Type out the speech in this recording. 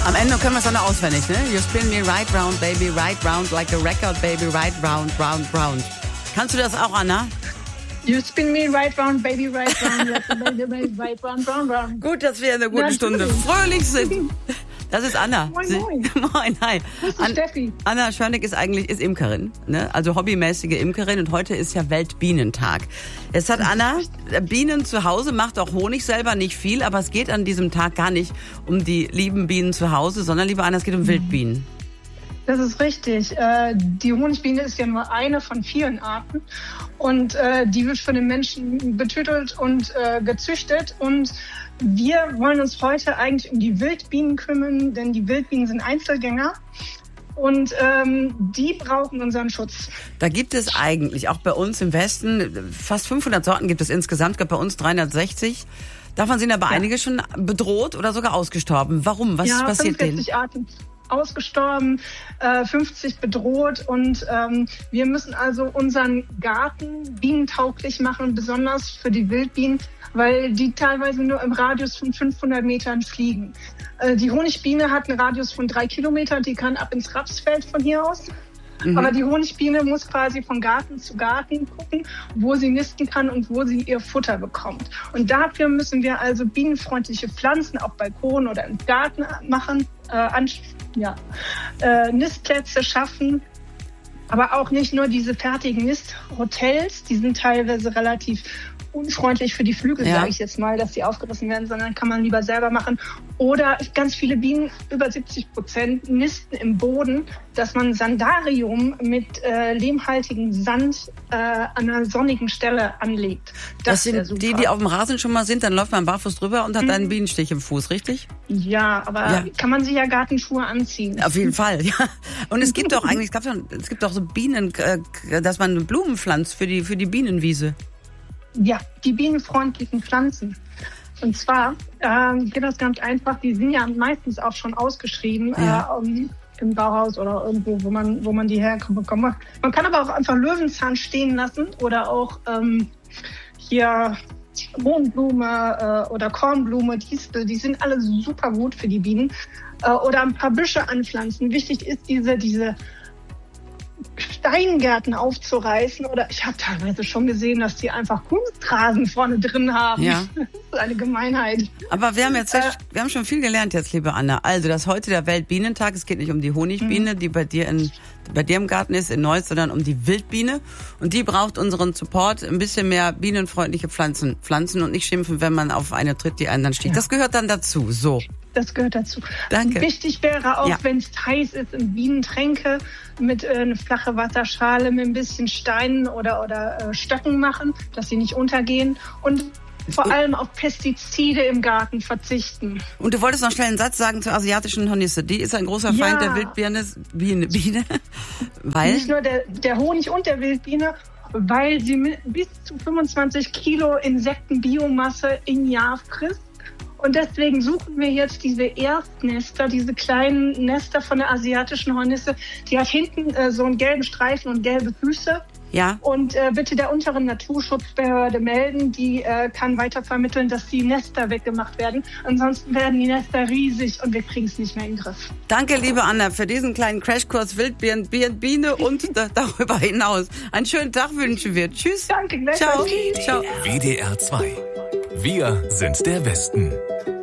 Am Ende können wir es dann noch auswendig, ne? You spin me right round, baby, right round, like a record, baby, right round, round, round. Kannst du das auch, Anna? You spin me right round, baby, right round, like a baby, right round, round, round. Gut, dass wir in einer guten Stunde fröhlich sind. Das ist Anna. Moin, moin. Moin, hi. Steffi. Anna Schörnig ist Imkerin, ne? Also hobbymäßige Imkerin, und heute ist ja Weltbienentag. Jetzt hat Anna Bienen zu Hause, macht auch Honig selber, nicht viel, aber es geht an diesem Tag gar nicht um die lieben Bienen zu Hause, sondern, liebe Anna, es geht um Wildbienen. Das ist richtig. Die Honigbiene ist ja nur eine von vielen Arten, und die wird von den Menschen betötet und gezüchtet, und wir wollen uns heute eigentlich um die Wildbienen kümmern, denn die Wildbienen sind Einzelgänger und die brauchen unseren Schutz. Da gibt es eigentlich, auch bei uns im Westen, fast 500 Sorten gibt es insgesamt, bei uns 360. Davon sind aber einige schon bedroht oder sogar ausgestorben. Warum? Was ist passiert denen? 45 Arten ausgestorben, 50 bedroht, und wir müssen also unseren Garten bienentauglich machen, besonders für die Wildbienen, weil die teilweise nur im Radius von 500 Metern fliegen. Die Honigbiene hat einen Radius von 3 Kilometern, die kann ab ins Rapsfeld von hier aus. Aber die Honigbiene muss quasi von Garten zu Garten gucken, wo sie nisten kann und wo sie ihr Futter bekommt. Und dafür müssen wir also bienenfreundliche Pflanzen auf Balkon oder im Garten machen, Nistplätze schaffen. Aber auch nicht nur diese fertigen Nisthotels, die sind teilweise relativ unfreundlich für die Flügel, sage ich jetzt mal, dass die aufgerissen werden, sondern kann man lieber selber machen. Oder ganz viele Bienen, über 70%, nisten im Boden, dass man Sandarium mit lehmhaltigem Sand an einer sonnigen Stelle anlegt. Das sind die auf dem Rasen schon mal sind, dann läuft man barfuß drüber und hat einen Bienenstich im Fuß, richtig? Ja, aber kann man sich ja Gartenschuhe anziehen. Auf jeden Fall, ja. Und es gibt auch eigentlich, es gibt auch so Bienen, dass man Blumen pflanzt für die Bienenwiese. Ja, die bienenfreundlichen Pflanzen. Und zwar geht das ganz einfach, die sind ja meistens auch schon ausgeschrieben im Bauhaus oder irgendwo, wo man die herbekommt. Man kann aber auch einfach Löwenzahn stehen lassen oder auch hier Mohnblume oder Kornblume, die sind alle super gut für die Bienen. Oder ein paar Büsche anpflanzen. Wichtig ist diese Steingärten aufzureißen, oder ich habe teilweise schon gesehen, dass die einfach Kunstrasen vorne drin haben. Ja. Das ist eine Gemeinheit. Aber wir haben schon viel gelernt jetzt, liebe Anna. Also, das ist heute der Weltbienentag. Es geht nicht um die Honigbiene, die bei dir im Garten ist, in Neuss, sondern um die Wildbiene. Und die braucht unseren Support, ein bisschen mehr bienenfreundliche Pflanzen und nicht schimpfen, wenn man auf eine tritt, die einen dann sticht. Ja. Das gehört dann dazu, so. Das gehört dazu. Danke. Wichtig wäre auch, wenn es heiß ist, in Bienentränke mit eine flache Wasserschale mit ein bisschen Steinen oder Stöcken machen, dass sie nicht untergehen, und vor allem auf Pestizide im Garten verzichten. Und du wolltest noch schnell einen Satz sagen zur asiatischen Hornisse. Die ist ein großer Feind der Wildbiene, weil? Nicht nur der Honig und der Wildbiene, weil sie bis zu 25 Kilo Insektenbiomasse im Jahr frisst. Und deswegen suchen wir jetzt diese Erstnester, diese kleinen Nester von der asiatischen Hornisse. Die hat hinten so einen gelben Streifen und gelbe Füße. Ja. Und bitte der unteren Naturschutzbehörde melden. Die kann weitervermitteln, dass die Nester weggemacht werden. Ansonsten werden die Nester riesig und wir kriegen es nicht mehr in den Griff. Danke, liebe Anna, für diesen kleinen Crashkurs Biene und darüber hinaus. Einen schönen Tag wünschen wir. Tschüss. Danke, gleich. Ciao. Ciao. WDR 2. Wir sind der Westen.